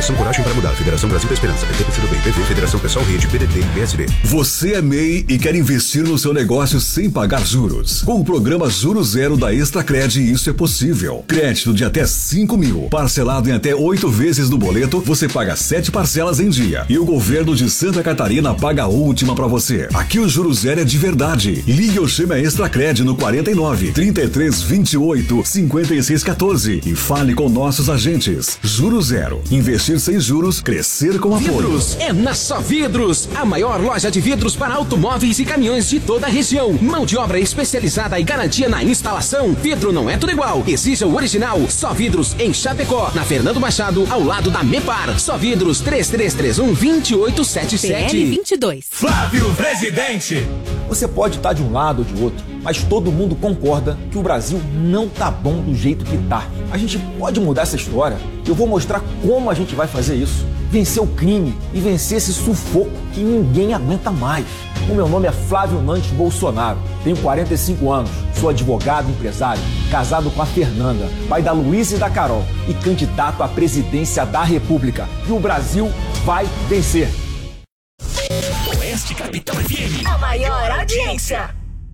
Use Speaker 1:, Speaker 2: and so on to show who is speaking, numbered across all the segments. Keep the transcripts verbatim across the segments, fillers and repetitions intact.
Speaker 1: Federação Coragem para Mudar, Federação Brasil da Esperança, P T P C do Bem, P V, Federação Pessoal Rede, P D T e P S D.
Speaker 2: Você é M E I e quer investir no seu negócio sem pagar juros? Com o programa Juro Zero da Extracred, isso é possível. Crédito de até cinco mil, parcelado em até oito vezes no boleto, você paga sete parcelas em dia. E o governo de Santa Catarina paga a última para você. Aqui o Juro Zero é de verdade. Ligue ou chame a Extracred no quarenta e nove, trinta e três, vinte e oito, cinquenta e seis, quatorze e fale com nossos agentes. Juro Zero. Investir sem juros, crescer com apoio.
Speaker 3: Vidros é na Só Vidros, a maior loja de vidros para automóveis e caminhões de toda a região. Mão de obra especializada e garantia na instalação. Vidro não é tudo igual. Exija o original. Só Vidros em Chapecó, na Fernando Machado, ao lado da Mepar. Só Vidros três três três um, dois oito sete sete.
Speaker 4: P L vinte e dois.
Speaker 5: Flávio Presidente.
Speaker 6: Você pode estar de um lado ou de outro, mas todo mundo concorda que o Brasil não tá bom do jeito que tá. A gente pode mudar essa história. Eu vou mostrar como a gente vai fazer isso. Vencer o crime e vencer esse sufoco que ninguém aguenta mais. O meu nome é Flávio Nantes Bolsonaro, tenho quarenta e cinco anos, sou advogado e empresário, casado com a Fernanda, pai da Luísa e da Carol e candidato à presidência da República. E o Brasil vai vencer.
Speaker 5: Oeste Capital F M.
Speaker 4: A maior audiência.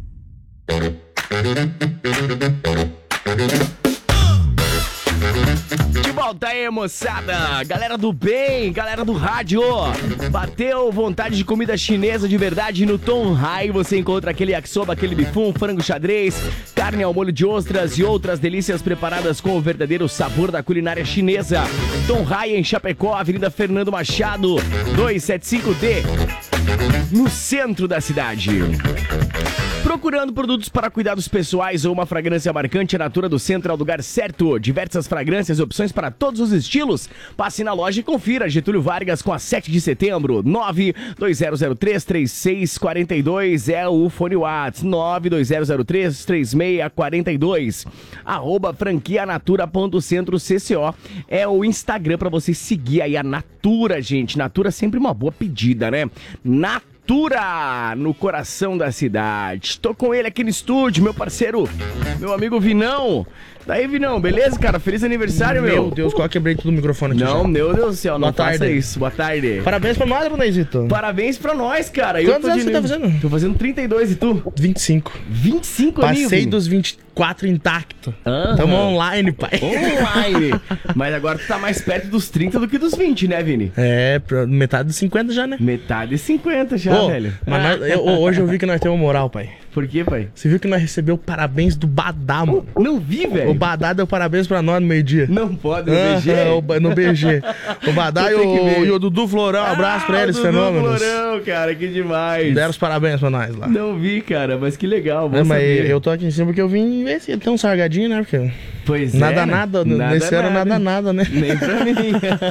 Speaker 7: De volta aí, moçada! Galera do bem, galera do rádio! Bateu vontade de comida chinesa de verdade no Tom Hai? Você encontra aquele yakisoba, aquele bifum, frango xadrez, carne ao molho de ostras e outras delícias preparadas com o verdadeiro sabor da culinária chinesa. Tom Hai em Chapecó, Avenida Fernando Machado, duzentos e setenta e cinco D, no centro da cidade. Procurando produtos para cuidados pessoais ou uma fragrância marcante, a Natura do Centro é o lugar certo. Diversas fragrâncias e opções para todos os estilos. Passe na loja e confira. Getúlio Vargas com a sete de setembro. nove dois zero zero três, três seis quatro dois é o fone WhatsApp. nove dois zero zero três, três seis quatro dois. Arroba franquianatura.centro.cco é o Instagram para você seguir aí a Natura, gente. Natura sempre uma boa pedida, né? Natura. Natura, no coração da cidade. Tô com ele aqui no estúdio, meu parceiro, meu amigo Vinão. Daí, Vinão, beleza, cara? Feliz aniversário, meu.
Speaker 8: Meu Deus, quase quebrei tudo o microfone aqui.
Speaker 7: Não, já. Meu Deus do céu, não
Speaker 8: Boa
Speaker 7: faça
Speaker 8: tarde.
Speaker 7: isso. Boa tarde.
Speaker 8: Parabéns pra nós, Brunezito.
Speaker 7: Parabéns pra nós, cara. Eu
Speaker 8: Quantos
Speaker 7: tô
Speaker 8: anos
Speaker 7: de...
Speaker 8: você tá fazendo?
Speaker 7: Tô fazendo trinta e dois e tu?
Speaker 8: vinte e cinco.
Speaker 7: vinte e cinco, amigo?
Speaker 8: Passei dos vinte e quatro intacto.
Speaker 7: Aham.
Speaker 8: Tamo online, pai.
Speaker 7: Online. Mas agora tu tá mais perto dos trinta do que dos vinte, né, Vini?
Speaker 8: É, pra metade dos cinquenta já, né?
Speaker 7: Metade de cinquenta já,
Speaker 8: Ô,
Speaker 7: velho.
Speaker 8: Mas nós- eu- hoje eu vi que nós temos moral, pai.
Speaker 7: Por quê, pai?
Speaker 8: Você viu que nós recebeu parabéns do Badá, mano.
Speaker 7: Não vi, velho.
Speaker 8: O Badá deu parabéns pra nós no meio-dia.
Speaker 7: Não pode, no
Speaker 8: Ah,
Speaker 7: B G?
Speaker 8: é, o ba- no B G. O Badá e
Speaker 7: Tu tem que ver.
Speaker 8: o, e o Dudu Florão, um abraço pra eles,
Speaker 7: Ah, o Dudu
Speaker 8: fenômenos.
Speaker 7: Florão, cara, que demais.
Speaker 8: Deram os parabéns pra nós lá.
Speaker 7: Não vi, cara, mas que legal, bom
Speaker 8: É, mas
Speaker 7: saber.
Speaker 8: eu tô aqui em cima porque eu vim ver se tem um sargadinho, né? Porque
Speaker 7: Pois
Speaker 8: nada,
Speaker 7: é, né?
Speaker 8: nada, nesse ano nada, nada, né?
Speaker 7: Nem pra mim.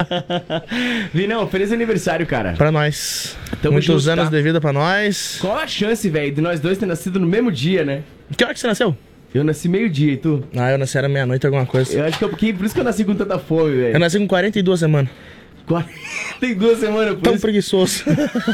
Speaker 7: Vinão, feliz aniversário, cara.
Speaker 8: Pra nós.
Speaker 7: Tamo
Speaker 8: Muitos
Speaker 7: junto,
Speaker 8: anos
Speaker 7: tá?
Speaker 8: de vida pra nós.
Speaker 7: Qual a chance, velho, de nós dois ter nascido no mesmo dia, né?
Speaker 8: Que hora que você nasceu?
Speaker 7: Eu nasci meio-dia e tu?
Speaker 8: Ah, eu nasci era meia-noite, alguma coisa.
Speaker 7: Eu acho que eu, porque, por isso que eu nasci com tanta fome,
Speaker 8: Eu
Speaker 7: velho.
Speaker 8: nasci com quarenta e duas semanas.
Speaker 7: quarenta e duas semanas, por
Speaker 8: Tão
Speaker 7: isso...
Speaker 8: preguiçoso.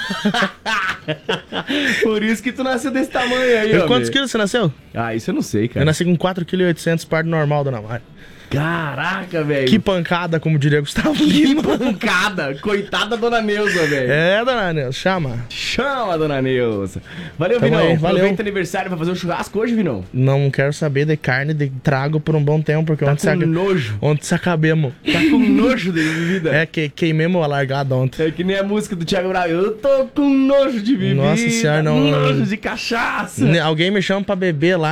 Speaker 7: por isso que tu nasceu desse tamanho aí, ó.
Speaker 8: Quantos
Speaker 7: meu.
Speaker 8: quilos você nasceu?
Speaker 7: Ah, isso eu não sei, cara.
Speaker 8: Eu nasci com quatro vírgula oitocentos quilos, parto normal, dona Mari.
Speaker 7: Caraca, velho.
Speaker 8: Que pancada, como diria Gustavo
Speaker 7: Que
Speaker 8: Lima.
Speaker 7: pancada. Coitada da dona Neuza, velho.
Speaker 8: É, dona Neuza, chama.
Speaker 7: Chama, dona Neuza. Valeu,
Speaker 8: Tamo
Speaker 7: Vinão.
Speaker 8: aí, valeu.
Speaker 7: Aproveita o aniversário pra fazer um churrasco hoje, Vinão.
Speaker 8: Não quero saber de carne de trago por um bom tempo, porque
Speaker 7: Tá
Speaker 8: ontem
Speaker 7: com
Speaker 8: se,
Speaker 7: nojo.
Speaker 8: ontem se acabemos.
Speaker 7: Tá com nojo de bebida.
Speaker 8: É, que queimemos a largada ontem.
Speaker 7: É que nem a música do Thiago Bravo. Eu tô com nojo de bebida.
Speaker 8: Nossa senhora, não-
Speaker 7: Nojo de cachaça.
Speaker 8: Alguém me chama pra beber lá.